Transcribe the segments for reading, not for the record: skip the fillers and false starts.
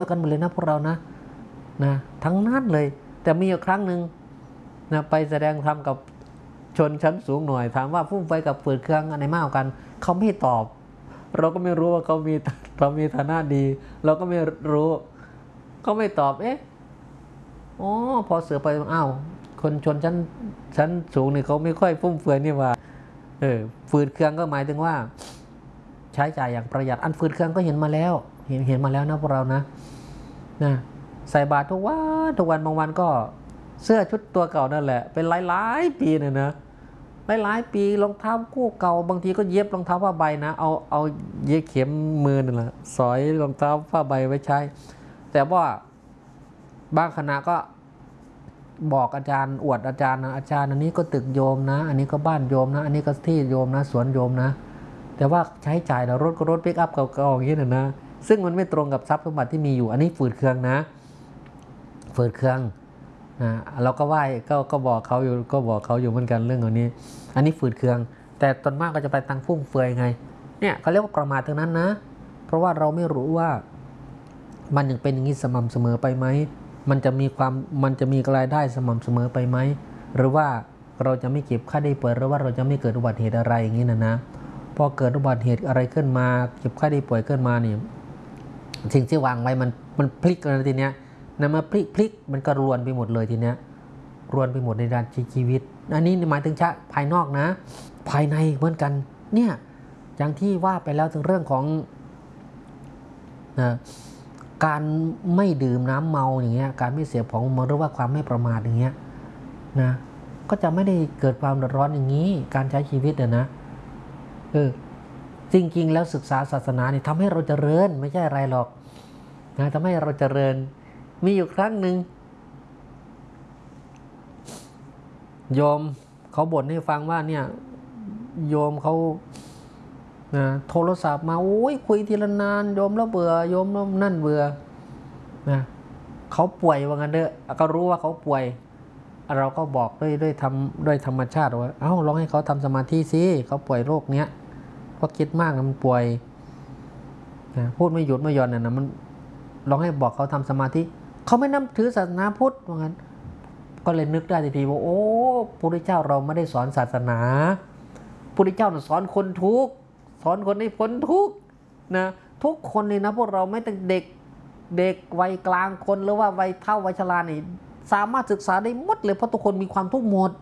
กันหมดเลยนะพวกเรานะทั้งนั้นเลยแต่มีอยู่ครั้งหนึ่งนะไปแสดงธรรมกับชนชั้นสูงหน่อยถามว่าฟุ่มไฟกับฝืดเครื่องอันไหนมากกว่ากันเขาไม่ตอบเราก็ไม่รู้ว่าเขามีฐานะดีเราก็ไม่รู้เขาไม่ตอบอ๋อพอเสือไปอ้าวคนชนชั้นสูงนี่เขาไม่ค่อยฟุ่มเฟือยนี่ว่าฝืดเครื่องก็หมายถึงว่าใช้จ่ายอย่างประหยัดอันฝืดเครื่องก็เห็นมาแล้วเห็นมาแล้วนะพวกเรานะใส่บาตรทุกวันบางวันก็เสื้อชุดตัวเก่านั่นแหละเป็นหลายปีเนี่ยนะหลายปีรองเท้าคู่เก่าบางทีก็เย็บรองเท้าผ้าใบนะเอาเย็บเข็มมือนั่นแหละสอยรองเท้าผ้าใบไว้ใช้แต่ว่าบางคณะก็บอกอาจารย์อวดอาจารย์นะอาจารย์อันนี้ก็ตึกโยมนะอันนี้ก็บ้านโยมนะอันนี้ก็ที่โยมนะสวนโยมนะแต่ว่าใช้จ่ายนะรถก็รถปิกอัพเก่าๆอย่างนี้นะซึ่งมันไม่ตรงกับทรัพย์สมบัติที่มีอยู่อันนี้ฝืดเครื่องนะฝืดเครื่องเราก็ไหว้ก็บอกเขาอยู่เหมือนกันเรื่องนี้อันนี้ฝืดเครื่องแต่ตอนมากก็จะไปตังฟุ่มเฟือยไงเนี่ยเขาเรียกว่าประมาททั้งนั้นนะเพราะว่าเราไม่รู้ว่ามันยังเป็นอย่างนี้สม่ำเสมอไปไหมมันจะมีรายได้สม่ำเสมอไปไหมหรือว่าเราจะไม่เก็บค่าได้ป่วยหรือว่าเราจะไม่เกิดอุบัติเหตุอะไรอย่างนี้นะพอเกิดอุบัติเหตุอะไรขึ้นมาเก็บค่าได้ป่วยขึ้นมานี่สิ่งที่วางไว้มันพลิกเลยทีเนี้ยนะมาพลิกมันก็รวนไปหมดเลยทีเนี้ยรวนไปหมดในด้านชีวิตอันนี้หมายถึงชะภายนอกนะภายในเหมือนกันเนี่ยอย่างที่ว่าไปแล้วถึงเรื่องของการไม่ดื่มน้ำเมาอย่างเงี้ยการไม่เสพของเมาหรือว่าความไม่ประมาทอย่างเงี้ยนะก็จะไม่ได้เกิดความเดือดร้อนอย่างนี้การใช้ชีวิตนะจริงๆแล้วศึกษาศาสนาเนี่ยทำให้เราเจริญไม่ใช่อะไรหรอกนะทำให้เราเจริญมีอยู่ครั้งหนึ่งโยมเขาบ่นให้ฟังว่าเนี่ยโยมเขาโทรศัพท์มาโอ้ยคุยทีละนานโยมแล้วเบื่อโยมแล้วนั่นเบื่อเขาป่วยว่างั้นเด้อก็รู้ว่าเขาป่วยเราก็บอกด้วยธรรมชาติว่าเอ้าลองให้เขาทำสมาธิสิเขาป่วยโรคเนี้ยเพราะคิดมากมันป่วยพูดไม่หยุดไม่หย่อนนะมันลองให้บอกเขาทำสมาธิเขาไม่นับถือศาสนาพุทธว่างั้นก็เลยนึกได้ทีว่าโอ้พระพุทธเจ้าเราไม่ได้สอนศาสนาพระพุทธเจ้าสอนคนทุกข์สอนคนให้พ้นทุกข์นะทุกคนนี่นะพวกเราไม่แต่เด็กวัยกลางคนหรือว่าวัยเฒ่าวัยชรานี่สามารถศึกษาได้หมดเลยเพราะทุกคนมีความทุกข์หมด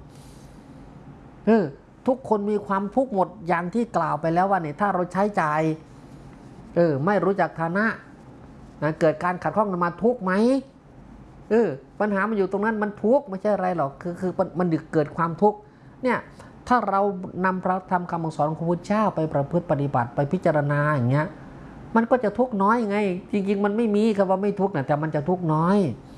ทุกคนมีความทุกข์หมดอย่างที่กล่าวไปแล้วว่าเนี่ยถ้าเราใช้จ่ายไม่รู้จักฐานะเกิดการขัดข้องกันมาทุกข์ไหมปัญหามันอยู่ตรงนั้นมันทุกข์ไม่ใช่อะไรหรอกคือมันเกิดความทุกข์เนี่ยถ้าเรานำพระธรรมคำสอนของพระพุทธเจ้าไปประพฤติปฏิบัติไปพิจารณาอย่างเงี้ยมันก็จะทุกข์น้อยไงจริงๆมันไม่มีคำว่าไม่ทุกข์นะแต่มันจะทุกข์น้อย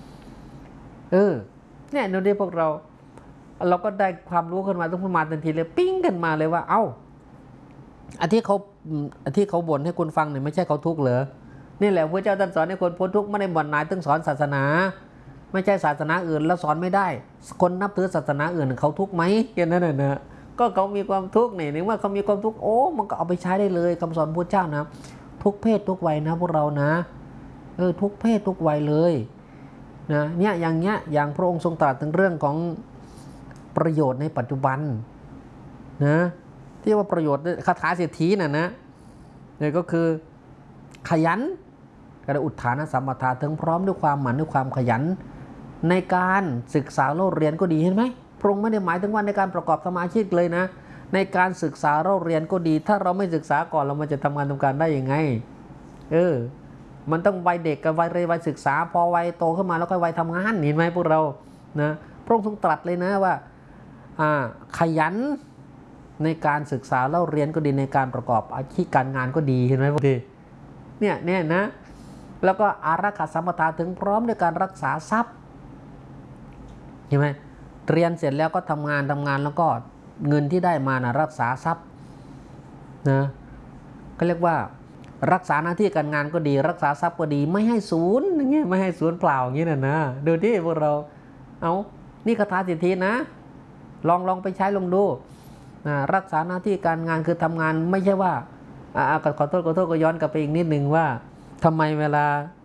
เนี่ยเดี๋ยวพวกเราก็ได้ความรู้ขึ้นมาต้องมาทันทีเลยปิ้งกันมาเลยว่าเอ้าอันที่เขาบ่นให้คุณฟังเนี่ยไม่ใช่เขาทุกข์เหรอนี่แหละพระเจ้าท่านสอนให้คนพ้นทุกข์ไม่ได้บ่นนายต้องสอนศาสนาไม่ใช่ศาสนาอื่นแล้วสอนไม่ได้คนนับถือศาสนาอื่นเขาทุกข์ไหมแค่นั้นนะก็เขามีความทุกข์เนี่ยว่าเขามีความทุกข์โอ้มันก็เอาไปใช้ได้เลยคำสอนพระเจ้านะทุกเพศทุกวัยนะพวกเรานะทุกเพศทุกวัยเลยนะเนี่ยอย่างพระองค์ทรงตรัสถึงเรื่องของประโยชน์ในปัจจุบันนะที่ว่าประโยชน์คาถาเศรษฐีน่ะนะเนี่ยก็คือขยันกระอุทานสัมปทาถึงพร้อมด้วยความหมั่นด้วยความขยันในการศึกษาเล่าเรียนก็ดีเห็นไหมพระองค์ไม่ได้หมายถึงว่าในการประกอบสมาชีพเลยนะในการศึกษาเล่าเรียนก็ดีถ้าเราไม่ศึกษาก่อนเรามันจะทำงานทำการได้ยังไงมันต้องวัยเด็กกับวัยศึกษาพอวัยโตขึ้นมาแล้วก็วัยทำงานเห็นไหมพวกเรานะพระองค์ทรงตรัสเลยนะว่าขยันในการศึกษาเล่าเรียนก็ดีในการประกอบอาชีพการงานก็ดีเห็นไหมพวกทีเนี่ยนะแล้วก็อารักขาสัมปทาถึงพร้อมด้วยการรักษาทรัพย์เห็นไหมเรียนเสร็จแล้วก็ทำงานแล้วก็เงินที่ได้มานะรักษาทรัพย์นะก็เรียกว่ารักษาหน้าที่การงานก็ดีรักษาทรัพย์ก็ดีไม่ให้ศูนย์อย่างเงี้ยไม่ให้ศูนย์เปล่าอย่างงี้นะดูที่พวกเราเอานี่คาถาเศรษฐีนะลองไปใช้ลองดูรักษาหน้าที่การงานคือทำงานไม่ใช่ว่าขอโทษก็ย้อนกลับไปอีกนิดนึงว่าทำไมเวลา